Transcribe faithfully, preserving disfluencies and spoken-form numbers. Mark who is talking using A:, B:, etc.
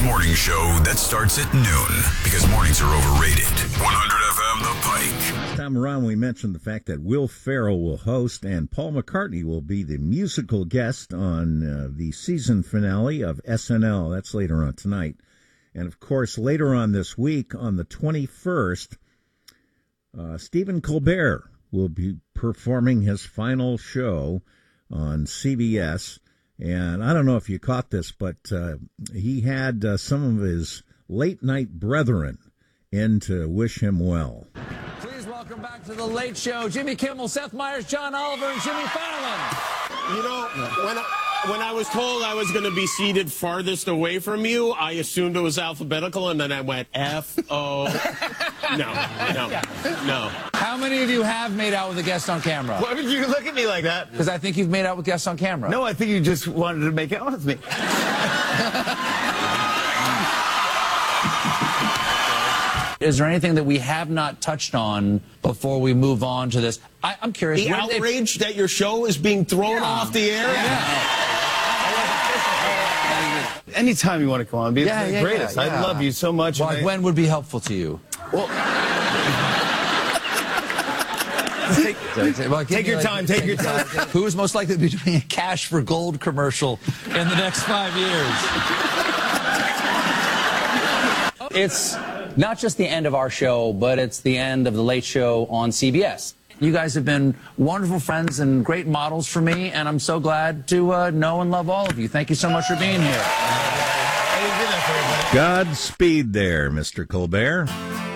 A: morning show that starts at noon because mornings are overrated. one hundred F M The Pike.
B: Last time around, we mentioned the fact that Will Ferrell will host and Paul McCartney will be the musical guest on uh, the season finale of S N L. That's later on tonight. And, of course, later on this week, on the twenty-first, uh, Stephen Colbert will be performing his final show on C B S. And I don't know if you caught this, but uh, he had uh, some of his late-night brethren in to wish him well.
C: Please welcome back to The Late Show, Jimmy Kimmel, Seth Meyers, John Oliver, and Jimmy Fallon.
D: You know, when I, when I was told I was going to be seated farthest away from you, I assumed it was alphabetical, and then I went F O. No, no, no.
C: How many of you have made out with a guest on camera?
E: Why would you look at me like that?
C: Because I think you've made out with guests on camera.
E: No, I think you just wanted to make out with me.
C: Is there anything that we have not touched on before we move on to this? I, I'm curious.
D: The outrage that your show is being thrown
C: Yeah.
D: off the air?
C: Yeah.
E: Anytime you want to come on, be
C: Yeah,
E: the
C: yeah,
E: greatest.
C: yeah, yeah.
E: I love you so much.
C: Well,
E: and I-
C: when would be helpful to you?
E: Well, take,
C: Well, give
E: take
C: me,
E: your
C: like,
E: time, take your time.
C: Who is most likely to be doing a Cash for Gold commercial in the next five years?
F: It's not just the end of our show, but it's the end of The Late Show on C B S.
C: You guys have been wonderful friends and great models for me, and I'm so glad to uh, know and love all of you. Thank you so much for being here.
B: Godspeed there, Mister Colbert.